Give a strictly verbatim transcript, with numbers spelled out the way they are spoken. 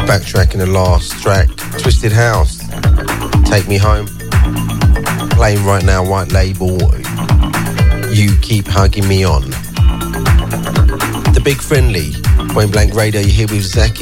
Backtracking the last track, Twisted House, Take Me Home. Playing right now, White Label, You Keep Hugging Me On. The Big Friendly, Point Blank Radio, you're here with Zaki.